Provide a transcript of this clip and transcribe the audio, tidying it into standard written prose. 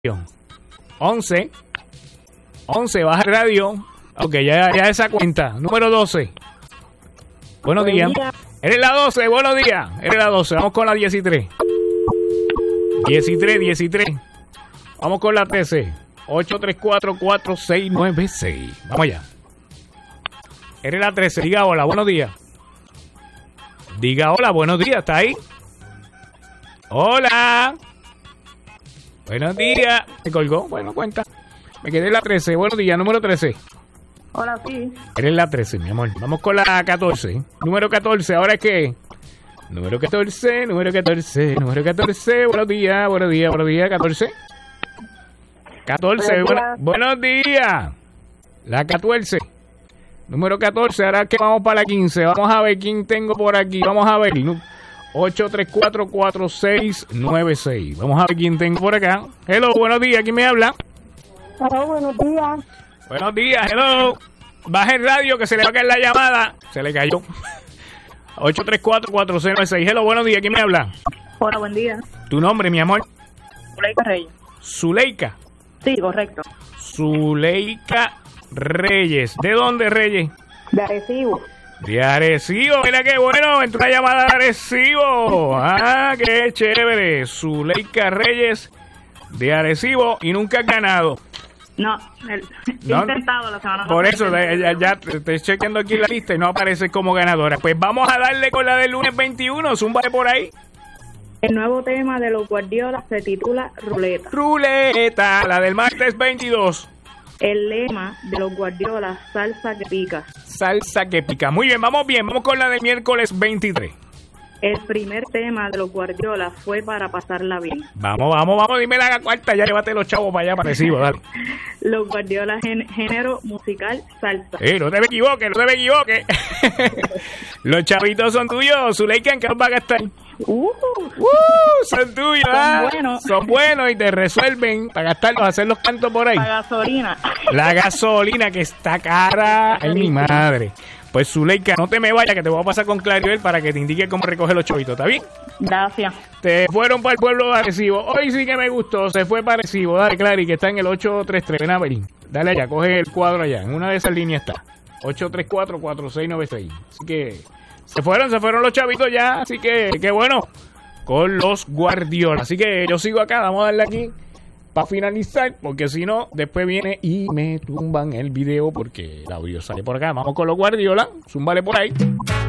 11, baja el radio. Ok, ya esa cuenta. Número 12. Buenos días. Eres la 12, buenos días. Eres la 12, vamos con la 13. 13. Vamos con la 13. 834-4696. Vamos allá. Eres la 13, diga hola, buenos días. Diga hola, buenos días, ¿está ahí? Hola. Buenos días. ¿Me colgó? Bueno, cuenta. Me quedé en la 13. Buenos días, número 13. Hola, sí. Eres la 13, mi amor. Vamos con la 14. Número 14, ¿ahora es qué? Número 14. Buenos días, 14. 14, buenos días. La 14. Número 14, ahora que vamos para la 15. Vamos a ver quién tengo por aquí. Vamos a ver. 834-4696. Vamos a ver quién tengo por acá. Hello, buenos días. ¿Quién me habla? Hola, buenos días. Buenos días, hello. Baja el radio que se le va a caer la llamada. Se le cayó. 834-4696. Hello, buenos días. ¿Quién me habla? Hola, buen día. ¿Tu nombre, mi amor? Zuleika Reyes. Zuleika. Sí, correcto. Zuleika Reyes. ¿De dónde, Reyes? De Arecibo. De Arecibo, mira qué bueno, entró una llamada de Arecibo. Ah, qué chévere. Zuleika Reyes de Arecibo y nunca has ganado. No, he intentado la semana pasada. Por eso, ya te estoy chequeando aquí la lista y no aparece como ganadora. Pues vamos a darle con la del lunes 21, zúmbale por ahí. El nuevo tema de los Guardiola se titula Ruleta. Ruleta, la del martes 22. El lema de los Guardiola, salsa que pica. Salsa que pica. Muy bien, vamos con la del miércoles 23. El primer tema de los Guardiola fue para pasarla bien. Vamos, dime la cuarta, ya llévate los chavos para allá, parecido, dale. Los Guardiola, género musical, salsa. No te me equivoques. Los chavitos son tuyos, Zuleika, ¿en qué los va a gastar? Son tuyos, son buenos y te resuelven para gastarlos, hacer los cantos por ahí. La gasolina. La gasolina que está cara, ay mi madre. Pues Zuleika, no te me vayas que te voy a pasar con Claribel para que te indique cómo recoger los chavitos, ¿está bien? Gracias. Te fueron para el pueblo de Arecibo. Hoy sí que me gustó, se fue para Arecibo. Dale, Clary, que está en el 833. Ven a ver. Dale allá, coge el cuadro allá. En una de esas líneas está. 834-4696. Así que se fueron los chavitos ya. Así que, qué bueno. Con los Guardiola. Así que yo sigo acá, vamos a darle aquí para finalizar, porque si no, después viene y me tumban el video porque el audio sale por acá. Vamos con los Guardiola. Zúmbale por ahí.